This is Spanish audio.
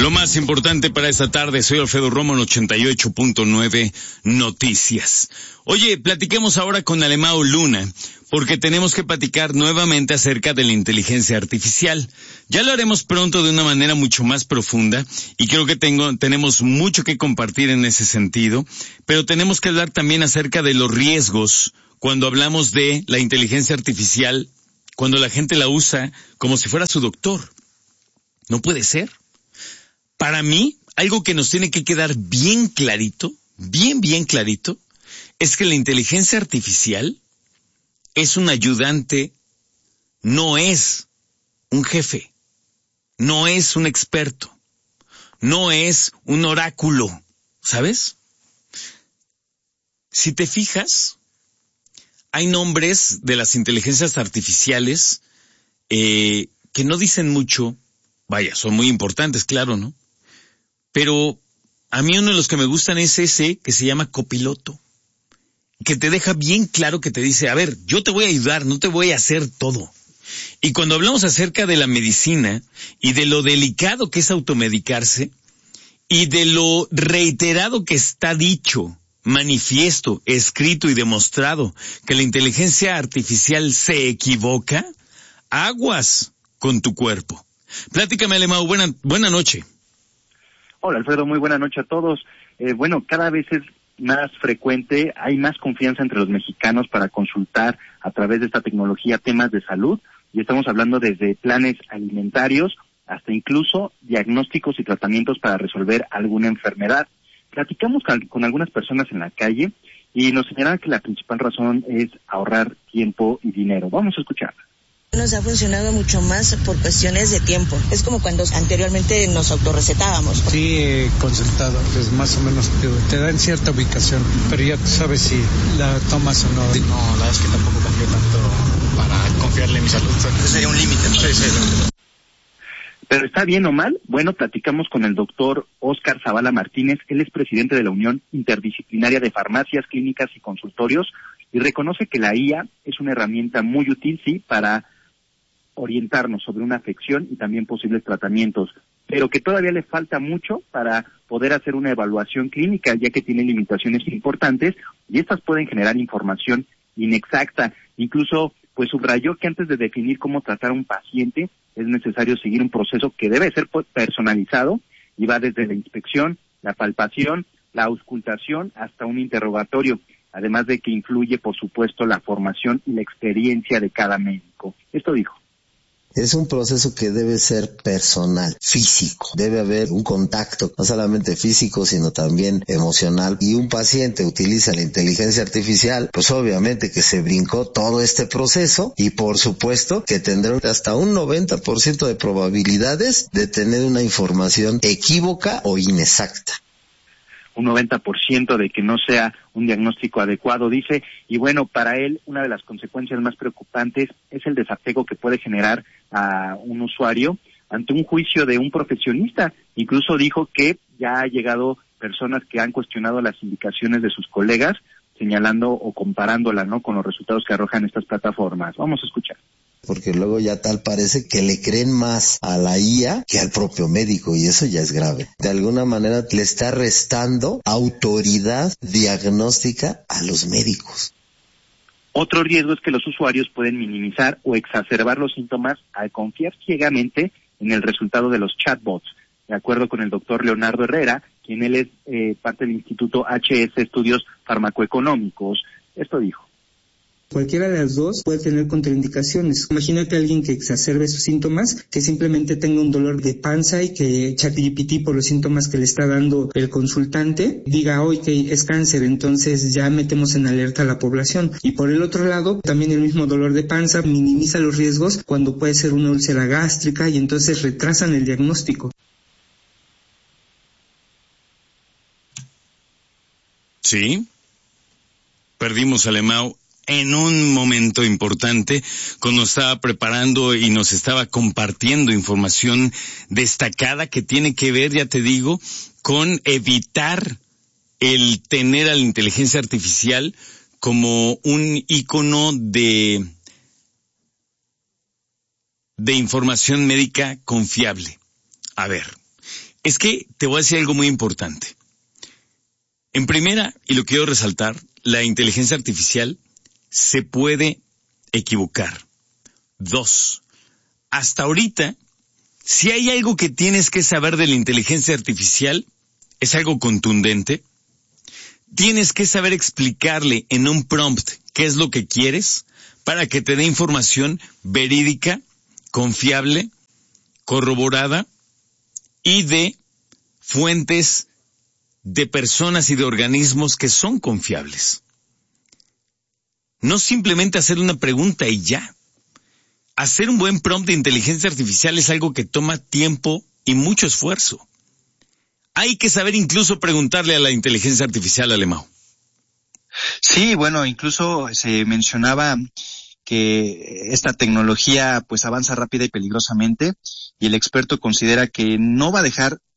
Lo más importante para esta tarde, soy Alfredo Romo en 88.9 Noticias. Oye, platiquemos ahora con Alemão Luna, porque tenemos que platicar nuevamente acerca de la inteligencia artificial. Ya lo haremos pronto de una manera mucho más profunda, y creo que tenemos mucho que compartir en ese sentido, pero tenemos que hablar también acerca de los riesgos cuando hablamos de la inteligencia artificial, cuando la gente la usa como si fuera su doctor. No puede ser. Para mí, algo que nos tiene que quedar bien clarito, bien clarito, es que la inteligencia artificial es un ayudante, no es un jefe, no es un experto, no es un oráculo, ¿sabes? Si te fijas, hay nombres de las inteligencias artificiales que no dicen mucho, vaya, son muy importantes, claro, ¿no? Pero a mí uno de los que me gustan es ese que se llama copiloto, que te deja bien claro, que te dice, a ver, yo te voy a ayudar, no te voy a hacer todo. Y cuando hablamos acerca de la medicina y de lo delicado que es automedicarse y de lo reiterado que está dicho, manifiesto, escrito y demostrado que la inteligencia artificial se equivoca, aguas con tu cuerpo. Platícame, Alemão, buena noche. Hola, Alfredo, muy buena noche a todos. Cada vez es más frecuente, hay más confianza entre los mexicanos para consultar a través de esta tecnología temas de salud, y estamos hablando desde planes alimentarios hasta incluso diagnósticos y tratamientos para resolver alguna enfermedad. Platicamos con algunas personas en la calle y nos señalan que la principal razón es ahorrar tiempo y dinero. Vamos a escuchar. Nos ha funcionado mucho más por cuestiones de tiempo. Es como cuando anteriormente nos autorrecetábamos. Sí, he consultado, pues más o menos te dan cierta ubicación, pero ya tú sabes si la tomas o no. No, la verdad es que tampoco confío tanto para confiarle en mi salud. Ese sería un límite, ¿no? Sí. Pero ¿está bien o mal? Bueno, platicamos con el doctor Óscar Zavala Martínez. Él es presidente de la Unión Interdisciplinaria de Farmacias, Clínicas y Consultorios, y reconoce que la IA es una herramienta muy útil, sí, para orientarnos sobre una afección y también posibles tratamientos, pero que todavía le falta mucho para poder hacer una evaluación clínica, ya que tiene limitaciones importantes y estas pueden generar información inexacta. Incluso, pues subrayó que antes de definir cómo tratar a un paciente es necesario seguir un proceso que debe ser personalizado y va desde la inspección, la palpación, la auscultación hasta un interrogatorio, además de que influye, por supuesto, la formación y la experiencia de cada médico. Esto dijo. Es un proceso que debe ser personal, físico. Debe haber un contacto, no solamente físico, sino también emocional. Y un paciente utiliza la inteligencia artificial, pues obviamente que se brincó todo este proceso y por supuesto que tendrá hasta un 90% de probabilidades de tener una información equívoca o inexacta. Un 90% de que no sea un diagnóstico adecuado, dice, y bueno, para él una de las consecuencias más preocupantes es el desapego que puede generar a un usuario ante un juicio de un profesionista. Incluso dijo que ya ha llegado personas que han cuestionado las indicaciones de sus colegas, señalando o comparándola, ¿no?, con los resultados que arrojan estas plataformas. Vamos a escuchar. Porque luego ya tal parece que le creen más a la IA que al propio médico, y eso ya es grave. De alguna manera le está restando autoridad diagnóstica a los médicos. Otro riesgo es que los usuarios pueden minimizar o exacerbar los síntomas al confiar ciegamente en el resultado de los chatbots. De acuerdo con el doctor Leonardo Herrera, quien él es parte del Instituto HS Estudios Farmacoeconómicos, esto dijo. Cualquiera de las dos puede tener contraindicaciones. Imagínate a alguien que exacerbe sus síntomas, que simplemente tenga un dolor de panza y que ChatGPT, por los síntomas que le está dando el consultante, diga hoy que es cáncer, entonces ya metemos en alerta a la población. Y por el otro lado, también el mismo dolor de panza minimiza los riesgos cuando puede ser una úlcera gástrica y entonces retrasan el diagnóstico. Sí, perdimos a Alemão en un momento importante, cuando estaba preparando y nos estaba compartiendo información destacada que tiene que ver, ya te digo, con evitar el tener a la inteligencia artificial como un ícono de información médica confiable. A ver, es que te voy a decir algo muy importante. En primera, y lo quiero resaltar, la inteligencia artificial se puede equivocar. 2, hasta ahorita, si hay algo que tienes que saber de la inteligencia artificial, es algo contundente. Tienes que saber explicarle en un prompt qué es lo que quieres para que te dé información verídica, confiable, corroborada y de fuentes de personas y de organismos que son confiables. No simplemente hacer una pregunta y ya. Hacer un buen prompt de inteligencia artificial es algo que toma tiempo y mucho esfuerzo. Hay que saber incluso preguntarle a la inteligencia artificial, Alemão. Sí, bueno, incluso se mencionaba que esta tecnología pues avanza rápida y peligrosamente, y el experto considera que no va a dejar